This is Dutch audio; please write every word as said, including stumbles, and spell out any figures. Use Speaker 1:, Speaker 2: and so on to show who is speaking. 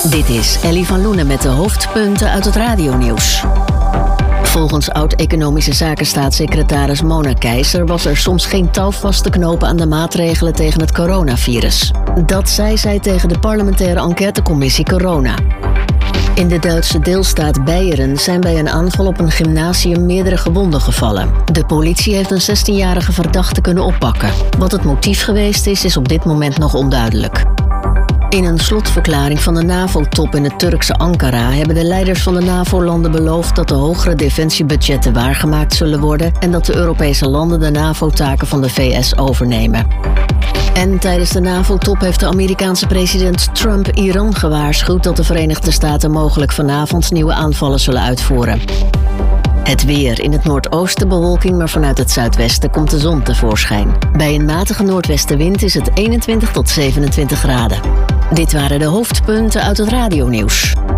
Speaker 1: Dit is Ellie van Loenen met de hoofdpunten uit het radionieuws. Volgens oud-economische zakenstaatssecretaris Mona Keijzer was er soms geen touw vast te knopen aan de maatregelen tegen het coronavirus. Dat zei zij tegen de parlementaire enquêtecommissie Corona. In de Duitse deelstaat Beieren zijn bij een aanval op een gymnasium meerdere gewonden gevallen. De politie heeft een zestienjarige verdachte kunnen oppakken. Wat het motief geweest is, is op dit moment nog onduidelijk. In een slotverklaring van de NAVO-top in het Turkse Ankara hebben de leiders van de NAVO-landen beloofd dat de hogere defensiebudgetten waargemaakt zullen worden en dat de Europese landen de NAVO-taken van de V S overnemen. En tijdens de NAVO-top heeft de Amerikaanse president Trump Iran gewaarschuwd dat de Verenigde Staten mogelijk vanavond nieuwe aanvallen zullen uitvoeren. Het weer. In het noordoosten bewolking, maar vanuit het zuidwesten komt de zon tevoorschijn. Bij een matige noordwestenwind is het eenentwintig tot zevenentwintig graden. Dit waren de hoofdpunten uit het radionieuws.